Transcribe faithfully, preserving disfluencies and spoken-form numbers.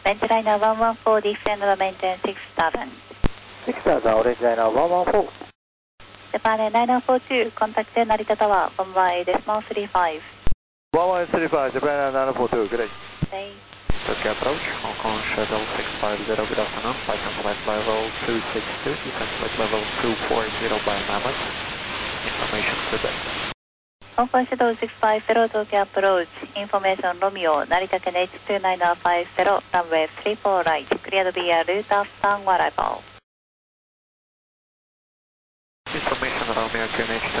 Orangeliner one one four, descend and maintain six thousand. six thousand, Orangeliner one one four. Japan Air nine four two, contact Narita Tower, one one eight decimal three five. one one three five, Japan Air nine four two, good day. Day. Tokyo approach, Hong Kong shuttle six five zero, good afternoon. Flight on flight level two six two, descent flight level two four zero by Mammoth. Information Quebec. Hong Kong Shuttle six five zero, Tokyo approach, information Romeo, Narita Ken H two nine five zero, runway three four right, cleared via route after arrival. Information Romeo Ken H